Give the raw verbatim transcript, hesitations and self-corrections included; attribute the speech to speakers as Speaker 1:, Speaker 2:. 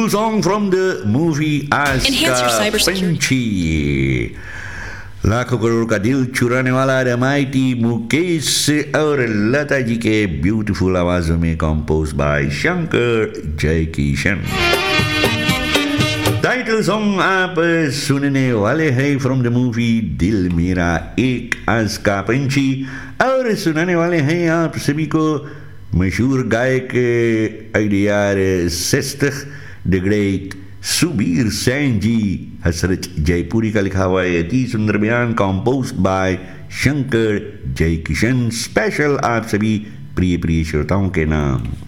Speaker 1: Title song from the movie Aska
Speaker 2: Enhance your cybersecurity.
Speaker 1: Panchi. लाखों करोड़ का दिल चुराने वाला रमाइटी मुकेश और लता जी के ब्यूटीफुल आवाजों में compose bye Shankar Jaikishan. Title song आप सुनने वाले हैं फ्रॉम द मूवी दिल मेरा एक आस्का पंछी, और सुनाने वाले हैं आप सभी को मशहूर गायक आइडियार cyst the great Subir Sen जी। हसरत जयपुरी का लिखा हुआ है अति सुंदर बयान compose bye Shankar Jaikishan, special आप सभी प्रिय प्रिय श्रोताओं के नाम।